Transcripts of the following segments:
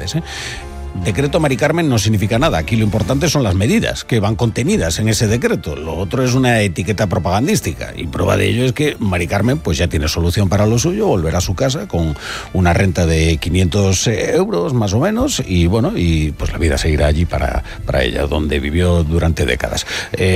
novedades, ¿eh? Decreto Mari Carmen no significa nada. Aquí lo importante son las medidas que van contenidas en ese decreto. Lo otro es una etiqueta propagandística. Y prueba de ello es que Mari Carmen pues ya tiene solución para lo suyo, volverá a su casa con una renta de 500 euros más o menos y bueno, y pues la vida seguirá allí para ella, donde vivió durante décadas.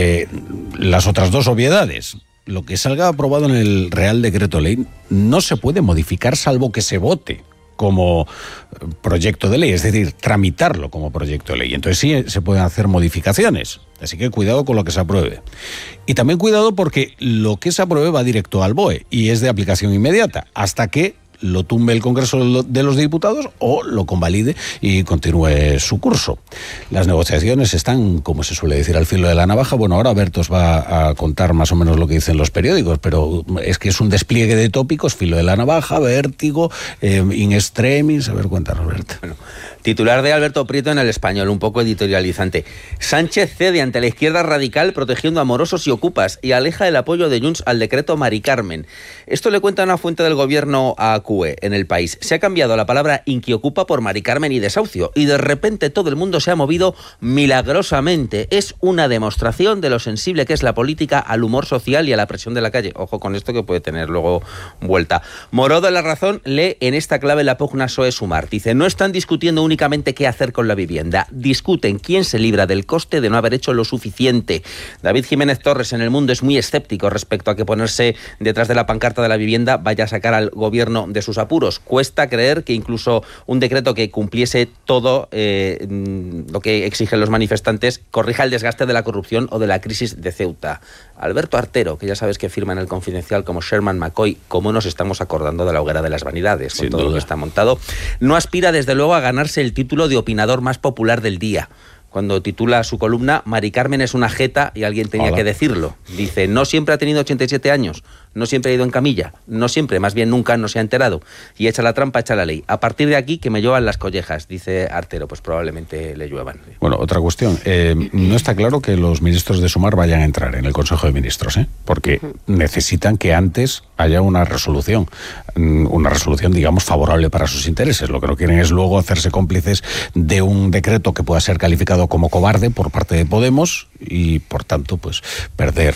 Las otras dos obviedades. Lo que salga aprobado en el Real Decreto Ley no se puede modificar salvo que se vote como proyecto de ley, es decir, tramitarlo como proyecto de ley. Entonces sí se pueden hacer modificaciones, así que cuidado con lo que se apruebe. Y también cuidado porque lo que se apruebe va directo al BOE y es de aplicación inmediata, hasta que lo tumbe el Congreso de los Diputados o lo convalide y continúe su curso. Las negociaciones están, como se suele decir, al filo de la navaja. Bueno, ahora Berto os va a contar más o menos lo que dicen los periódicos, pero es que es un despliegue de tópicos, filo de la navaja, vértigo, in extremis. A ver, cuéntanos, Berto. Bueno, titular de Alberto Prieto en El Español, un poco editorializante. Sánchez cede ante la izquierda radical protegiendo a morosos y ocupas y aleja el apoyo de Junts al decreto Mari Carmen. Esto le cuenta una fuente del gobierno a CUE en El País. Se ha cambiado la palabra inquiocupa por Mari Carmen y desahucio y de repente todo el mundo se ha movido milagrosamente. Es una demostración de lo sensible que es la política al humor social y a la presión de la calle. Ojo con esto que puede tener luego vuelta. Moró de la Razón lee en esta clave la pugna PSOE-Sumar. Dice, no están discutiendo únicamente qué hacer con la vivienda, discuten quién se libra del coste de no haber hecho lo suficiente. David Jiménez Torres en El Mundo es muy escéptico respecto a que ponerse detrás de la pancarta de la vivienda vaya a sacar al gobierno de sus apuros. Cuesta creer que incluso un decreto que cumpliese todo lo que exigen los manifestantes corrija el desgaste de la corrupción o de la crisis de Ceuta. Alberto Artero, que ya sabes que firma en El Confidencial como Sherman McCoy, cómo nos estamos acordando de la hoguera de las vanidades, con todo lo que está montado, no aspira desde luego a ganarse el título de opinador más popular del día. Cuando titula su columna Mari Carmen es una jeta y alguien tenía que decirlo. Dice, no siempre ha tenido 87 años, no siempre ha ido en camilla, no siempre, más bien nunca no se ha enterado. Y echa la trampa, echa la ley. A partir de aquí que me lluevan las collejas, dice Artero, pues probablemente le lluevan. Bueno, otra cuestión. No está claro que los ministros de Sumar vayan a entrar en el Consejo de Ministros, porque necesitan que antes haya una resolución, digamos, favorable para sus intereses. Lo que no quieren es luego hacerse cómplices de un decreto que pueda ser calificado como cobarde por parte de Podemos y, por tanto, pues perder,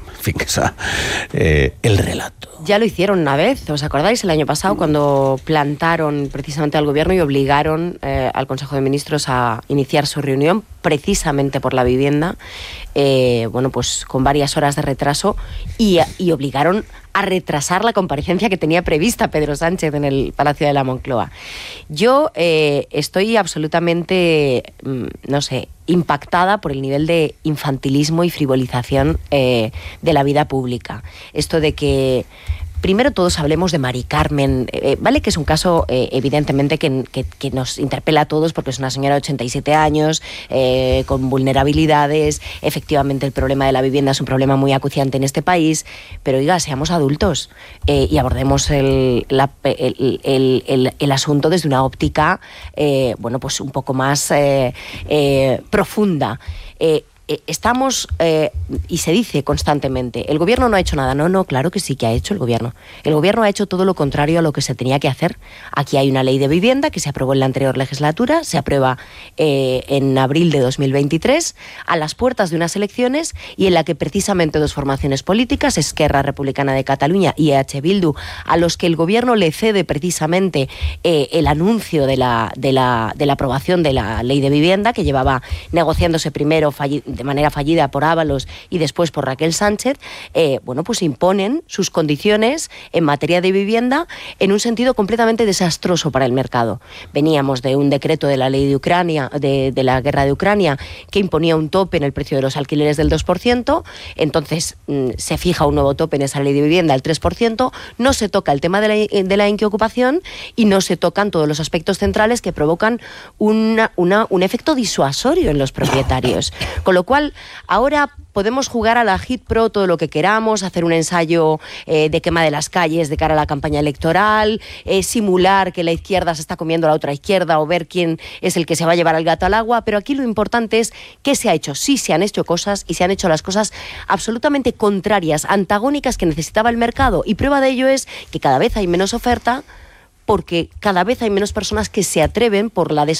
el relato. Ya lo hicieron una vez, ¿os acordáis? El año pasado, cuando plantaron precisamente al gobierno y obligaron al Consejo de Ministros a iniciar su reunión precisamente por la vivienda, pues con varias horas de retraso y obligaron a retrasar la comparecencia que tenía prevista Pedro Sánchez en el Palacio de la Moncloa. Yo estoy absolutamente, impactada por el nivel de infantilismo y frivolización de la vida pública. Esto de que primero todos hablemos de Mari Carmen, vale que es un caso evidentemente que nos interpela a todos porque es una señora de 87 años, con vulnerabilidades, efectivamente el problema de la vivienda es un problema muy acuciante en este país, pero oiga, seamos adultos y abordemos el asunto desde una óptica pues un poco más profunda. Estamos, y se dice constantemente, el gobierno no ha hecho nada. No, claro que sí que ha hecho el gobierno. El gobierno ha hecho todo lo contrario a lo que se tenía que hacer. Aquí hay una ley de vivienda que se aprobó en la anterior legislatura, se aprueba en abril de 2023, a las puertas de unas elecciones, y en la que precisamente dos formaciones políticas, Esquerra Republicana de Cataluña y EH Bildu, a los que el gobierno le cede precisamente el anuncio de la aprobación de la ley de vivienda, que llevaba negociándose primero de manera fallida por Ábalos y después por Raquel Sánchez, pues imponen sus condiciones en materia de vivienda en un sentido completamente desastroso para el mercado. Veníamos de un decreto de la ley de Ucrania, de la guerra de Ucrania, que imponía un tope en el precio de los alquileres del 2%, entonces se fija un nuevo tope en esa ley de vivienda al 3%, no se toca el tema de la inquiocupación y no se tocan todos los aspectos centrales que provocan un efecto disuasorio en los propietarios. Con lo cual, ahora podemos jugar a la Hit Pro todo lo que queramos, hacer un ensayo de quema de las calles de cara a la campaña electoral, simular que la izquierda se está comiendo a la otra izquierda o ver quién es el que se va a llevar al gato al agua, pero aquí lo importante es qué se ha hecho. Sí se han hecho cosas y se han hecho las cosas absolutamente contrarias, antagónicas que necesitaba el mercado, y prueba de ello es que cada vez hay menos oferta porque cada vez hay menos personas que se atreven por la